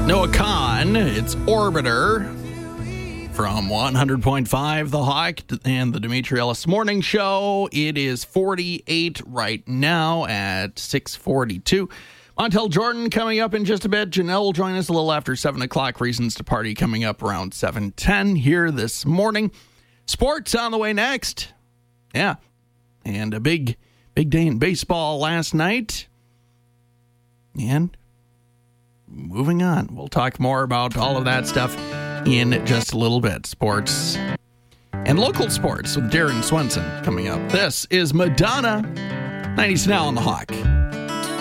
Noah Kahn, it's Orbiter from 100.5 The Hawk and the Dimitri Ellis Morning Show. It is 48 right now at 6:42. Montel Jordan coming up in just a bit. Janelle will join us a little after 7 o'clock. Reasons to Party coming up around 7:10 here this morning. Sports on the way next. Yeah, and a big day in baseball last night. And moving on. We'll talk more about all of that stuff in just a little bit. Sports and local sports with Darren Swenson coming up. This is Madonna, 90s Now on The Hawk.